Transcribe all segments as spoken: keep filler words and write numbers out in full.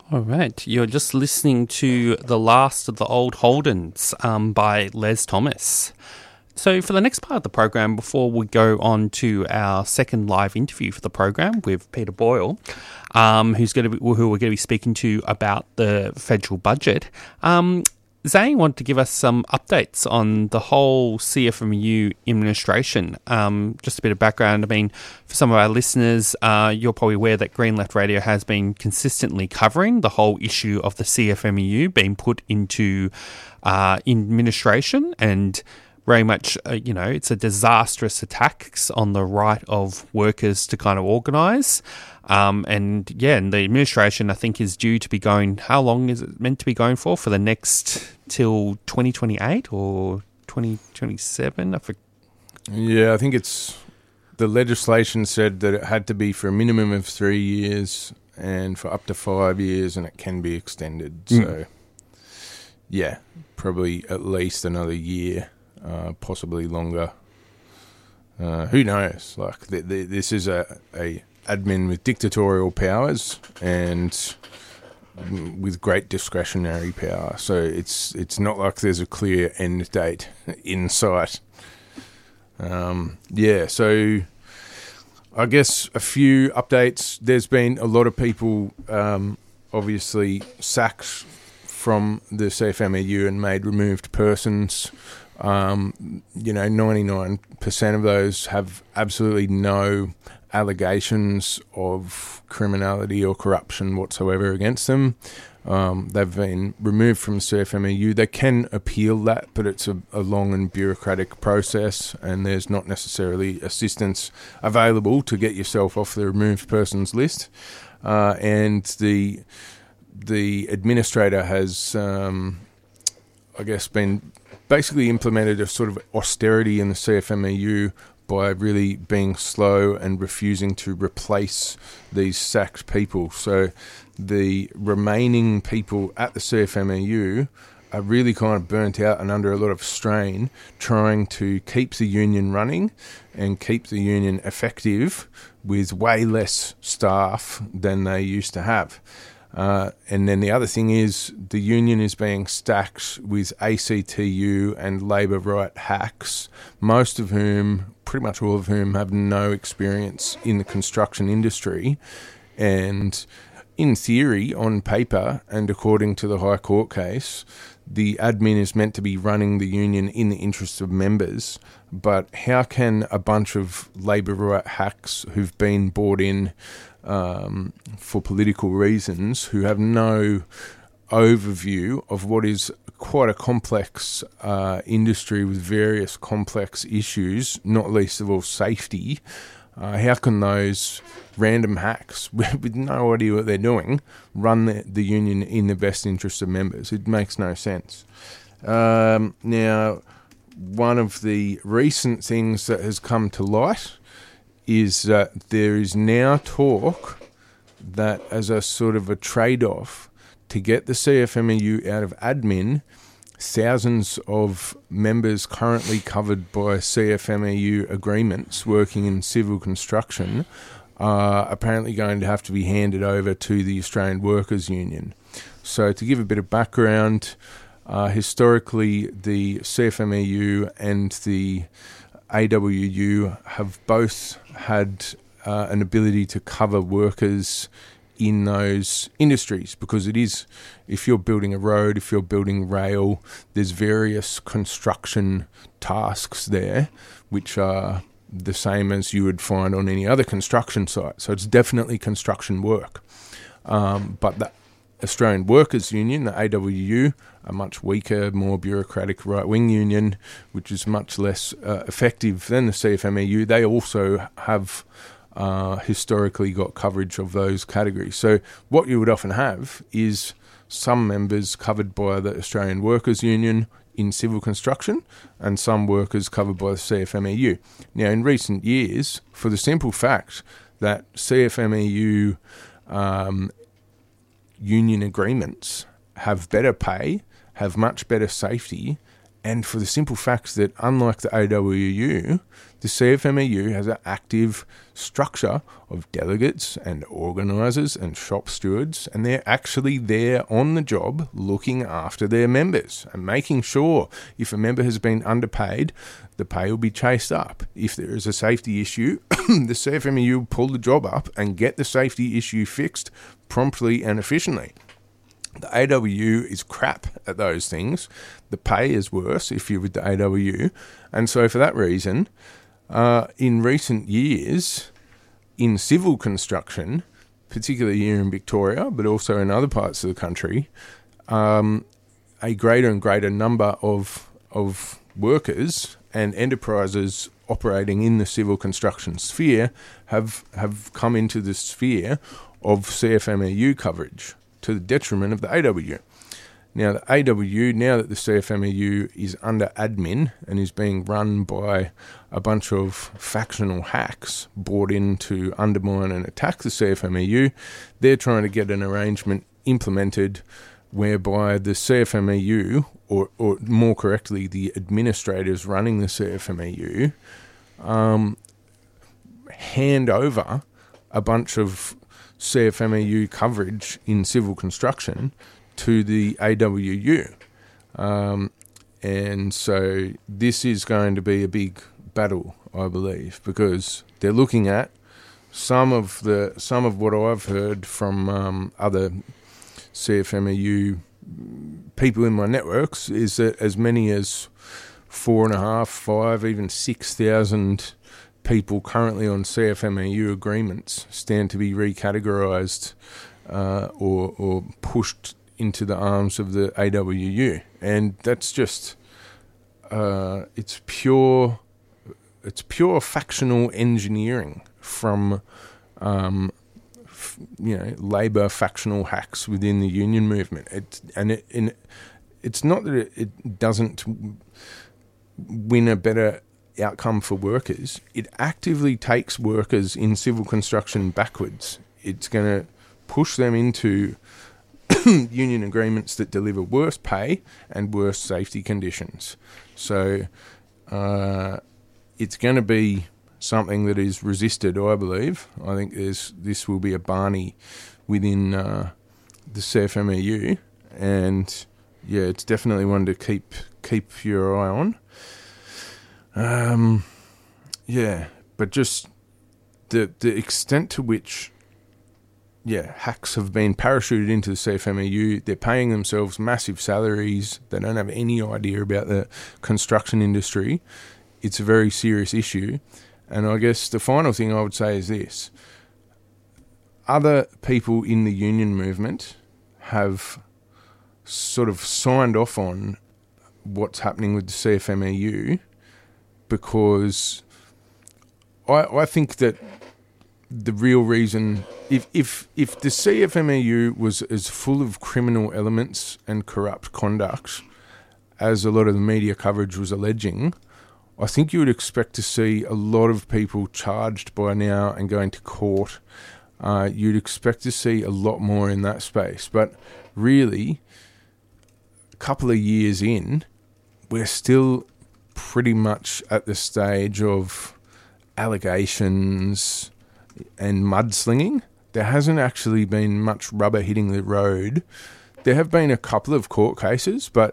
All right, you're just listening to The Last of the Old Holdens um, by Les Thomas. So for the next part of the program, before we go on to our second live interview for the program with Peter Boyle, um, who's going to be, who we're going to be speaking to about the federal budget, um, Zane wanted to give us some updates on the whole C F M E U administration. Um, just a bit of background. I mean, for some of our listeners, uh, you're probably aware that Green Left Radio has been consistently covering the whole issue of the C F M E U being put into uh, administration, and very much, uh, you know, it's a disastrous attacks on the right of workers to kind of organise. Um, and yeah, and the administration, I think, is due to be going, how long is it meant to be going for? For the next, till twenty twenty-eight or twenty twenty-seven? I forget. Yeah, I think it's, the legislation said that it had to be for a minimum of three years and for up to five years, and it can be extended. Mm. So, yeah, probably at least another year, uh, possibly longer. Uh, who knows? Like, th- th- this is a... a admin with dictatorial powers and with great discretionary power. So it's it's not like there's a clear end date in sight. Um, yeah, so I guess a few updates. There's been a lot of people um, obviously sacked from the C F M E U and made removed persons. Um, you know, ninety-nine percent of those have absolutely no allegations of criminality or corruption whatsoever against them. Um, they've been removed from C F M E U. They can appeal that, but it's a, a long and bureaucratic process, and there's not necessarily assistance available to get yourself off the removed persons list. Uh, and the the administrator has, um, I guess, been basically implemented a sort of austerity in the C F M E U by really being slow and refusing to replace these sacked people. So the remaining people at the C F M E U are really kind of burnt out and under a lot of strain trying to keep the union running and keep the union effective with way less staff than they used to have. Uh, and then the other thing is the union is being stacked with A C T U and labour right hacks, most of whom, pretty much all of whom, have no experience in the construction industry. And in theory, on paper, and according to the High Court case, the admin is meant to be running the union in the interests of members. But how can a bunch of labour right hacks who've been brought in um, for political reasons, who have no overview of what is quite a complex uh, industry with various complex issues, not least of all safety, uh, how can those random hacks with no idea what they're doing run the, the union in the best interest of members? It makes no sense. Um, now, one of the recent things that has come to light is that there is now talk that as a sort of a trade-off to get the C F M E U out of admin, thousands of members currently covered by C F M E U agreements working in civil construction are apparently going to have to be handed over to the Australian Workers' Union. So to give a bit of background, uh, historically the C F M E U and the A W U have both had uh, an ability to cover workers in those industries, because it is, if you're building a road, if you're building rail, there's various construction tasks there which are the same as you would find on any other construction site. So it's definitely construction work. Um, but the Australian Workers' Union, the A W U, a much weaker, more bureaucratic right-wing union, which is much less uh, effective than the C F M E U, they also have uh, historically got coverage of those categories. So what you would often have is some members covered by the Australian Workers' Union in civil construction and some workers covered by the C F M E U. Now, in recent years, for the simple fact that C F M E U um, union agreements have better pay, have much better safety, and for the simple fact that, unlike the A W U, the C F M E U has an active structure of delegates and organisers and shop stewards, and they're actually there on the job looking after their members and making sure if a member has been underpaid, the pay will be chased up. If there is a safety issue, the C F M E U will pull the job up and get the safety issue fixed promptly and efficiently. The A W U is crap at those things. The pay is worse if you're with the A W U. And so for that reason, uh, in recent years, in civil construction, particularly here in Victoria, but also in other parts of the country, um, a greater and greater number of of workers and enterprises operating in the civil construction sphere have have come into the sphere of C F M E U coverage, to the detriment of the A W U. Now, the A W U, now that the C F M E U is under admin and is being run by a bunch of factional hacks brought in to undermine and attack the C F M E U, they're trying to get an arrangement implemented whereby the C F M E U, or, or more correctly, the administrators running the C F M E U, um, hand over a bunch of C F M E U coverage in civil construction to the A W U. Um, and so this is going to be a big battle, I believe, because they're looking at some of the some of what I've heard from um, other C F M E U people in my networks is that as many as four and a half, five, even six thousand people currently on C F M E U agreements stand to be recategorised uh, or, or pushed into the arms of the A W U, and that's just uh, it's pure it's pure factional engineering from um, f- you know Labor factional hacks within the union movement. It, and it, and it's not that it, it doesn't win a better outcome for workers. It actively takes workers in civil construction backwards. It's going to push them into union agreements that deliver worse pay and worse safety conditions. So uh, it's going to be something that is resisted, I believe. I think there's this will be a Barney within uh, the C F M E U, and yeah, it's definitely one to keep keep your eye on. Um, yeah, but just the the extent to which, yeah, hacks have been parachuted into the C F M E U, they're paying themselves massive salaries, they don't have any idea about the construction industry. It's a very serious issue. And I guess the final thing I would say is this. Other people in the union movement have sort of signed off on what's happening with the C F M E U, because I, I think that the real reason, if, if if the C F M E U was as full of criminal elements and corrupt conduct as a lot of the media coverage was alleging, I think you would expect to see a lot of people charged by now and going to court. Uh, you'd expect to see a lot more in that space. But really, a couple of years in, we're still pretty much at the stage of allegations and mudslinging. There hasn't actually been much rubber hitting the road. There have been a couple of court cases, but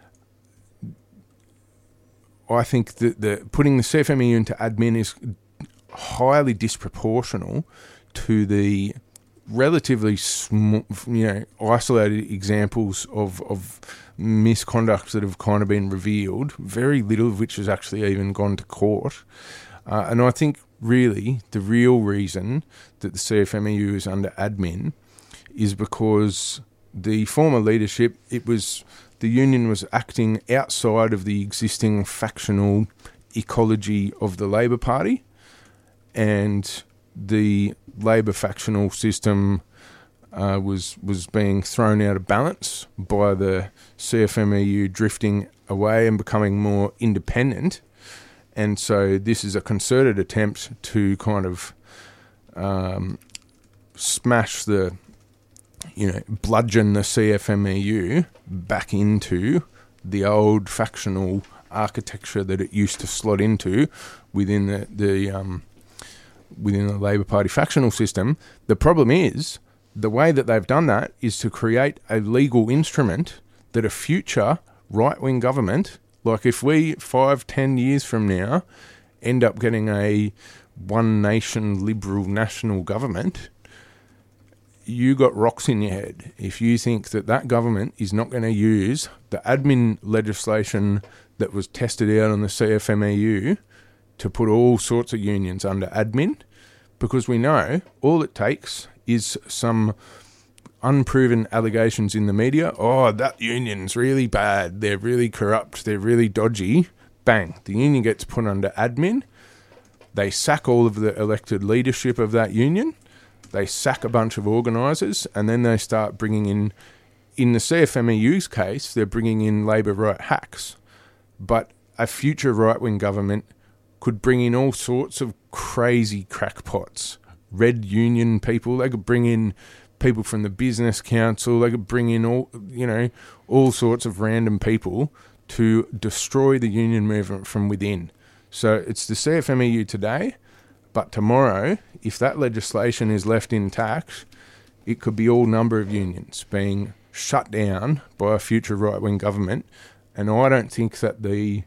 I think that the putting the C F M E U into admin is highly disproportional to the relatively small, you know, isolated examples of, of misconduct that have kind of been revealed, very little of which has actually even gone to court. Uh, and I think really the real reason that the C F M E U is under admin is because the former leadership, it was the union was acting outside of the existing factional ecology of the Labor Party, and the Labor factional system uh, was was being thrown out of balance by the C F M E U drifting away and becoming more independent. And so this is a concerted attempt to kind of um, smash the, you know, bludgeon the C F M E U back into the old factional architecture that it used to slot into within the, the um, within the Labor Party factional system. The problem is, the way that they've done that is to create a legal instrument that a future right-wing government, like if we, five, ten years from now, end up getting a one-nation liberal national government, you got rocks in your head if you think that that government is not going to use the admin legislation that was tested out on the C F M E U to put all sorts of unions under admin, because we know all it takes is some unproven allegations in the media. Oh, that union's really bad. They're really corrupt. They're really dodgy. Bang. The union gets put under admin. They sack all of the elected leadership of that union. They sack a bunch of organisers, and then they start bringing in, in the C F M E U's case, they're bringing in Labor right hacks. But a future right-wing government could bring in all sorts of crazy crackpots, red union people. They could bring in people from the Business Council. They could bring in all, you know, all sorts of random people to destroy the union movement from within. So it's the C F M E U today, but tomorrow, if that legislation is left intact, it could be all number of unions being shut down by a future right-wing government. And I don't think that the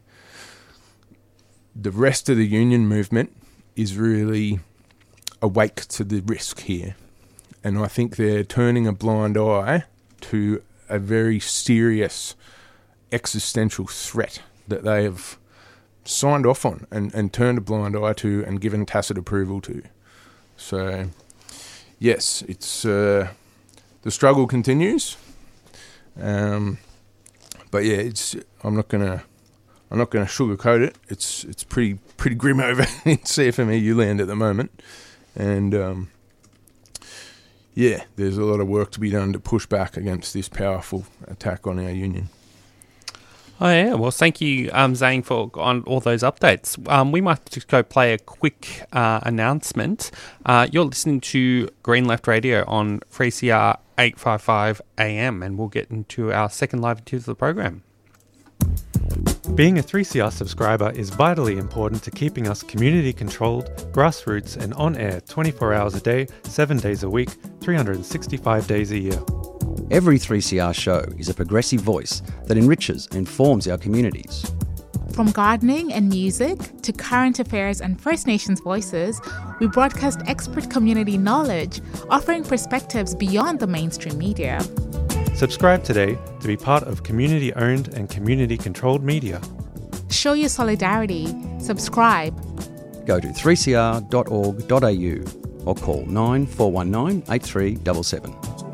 the rest of the union movement is really awake to the risk here. And I think they're turning a blind eye to a very serious existential threat that they have signed off on and, and turned a blind eye to and given tacit approval to. So, yes, it's uh, the struggle continues. Um, but yeah, it's I'm not gonna I'm not gonna sugarcoat it. It's it's pretty pretty grim over in C F M E U land at the moment, and um, yeah, there's a lot of work to be done to push back against this powerful attack on our union. Oh, yeah. Well, thank you, um, Zane, for on all those updates. Um, we might just go play a quick uh, announcement. Uh, you're listening to Green Left Radio on three C R eight fifty-five A M, and we'll get into our second live interview of the program. Being a three C R subscriber is vitally important to keeping us community-controlled, grassroots, and on-air twenty-four hours a day, seven days a week, three hundred sixty-five days a year. Every three C R show is a progressive voice that enriches and informs our communities. From gardening and music to current affairs and First Nations voices, we broadcast expert community knowledge, offering perspectives beyond the mainstream media. Subscribe today to be part of community-owned and community-controlled media. Show your solidarity. Subscribe. Go to three c r dot org dot a u or call nine four one nine eight three seven seven.